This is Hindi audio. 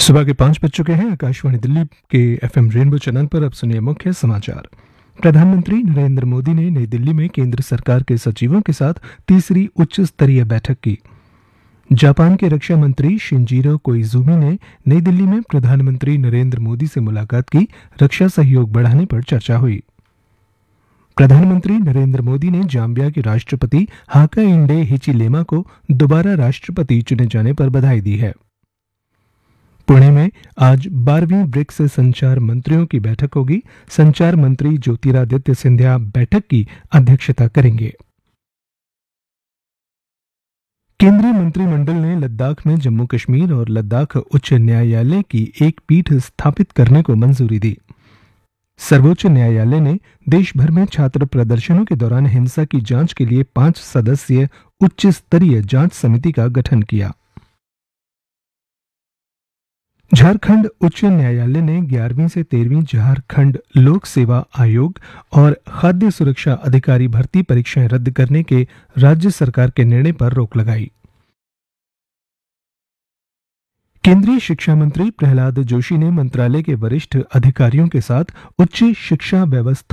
सुबह के 5 बज चुके हैं। आकाशवाणी दिल्ली के एफएम रेनबो चैनल पर अब सुनिए मुख्य समाचार। प्रधानमंत्री नरेंद्र मोदी ने नई दिल्ली में केंद्र सरकार के सचिवों के साथ तीसरी उच्च स्तरीय बैठक की। जापान के रक्षा मंत्री शिंजीरो कोइजुमी ने नई दिल्ली में प्रधानमंत्री नरेंद्र मोदी से मुलाकात की। रक्षा सहयोग बढ़ाने पर चर्चा हुई। प्रधानमंत्री नरेंद्र मोदी ने जाम्बिया के राष्ट्रपति हाकाइंडे हिचिलेमा को दोबारा राष्ट्रपति चुने जाने पर बधाई दी है। पुणे में आज 12वीं ब्रिक्स संचार मंत्रियों की बैठक होगी। संचार मंत्री ज्योतिरादित्य सिंधिया बैठक की अध्यक्षता करेंगे। केंद्रीय मंत्रिमंडल ने लद्दाख में जम्मू कश्मीर और लद्दाख उच्च न्यायालय की एक पीठ स्थापित करने को मंजूरी दी। सर्वोच्च न्यायालय ने देश भर में छात्र प्रदर्शनों के दौरान हिंसा की जांच के लिए 5 सदस्यीय उच्च स्तरीय जांच समिति का गठन किया। झारखंड उच्च न्यायालय ने 11वीं से 13वीं झारखंड लोक सेवा आयोग और खाद्य सुरक्षा अधिकारी भर्ती परीक्षाएं रद्द करने के राज्य सरकार के निर्णय पर रोक लगाई। केंद्रीय शिक्षा मंत्री प्रहलाद जोशी ने मंत्रालय के वरिष्ठ अधिकारियों के साथ उच्च शिक्षा व्यवस्था